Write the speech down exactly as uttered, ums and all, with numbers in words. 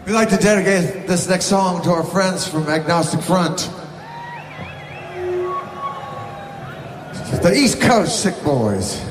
We'd like to dedicate this next song to our friends from Agnostic Front. The East Coast Sick Boys.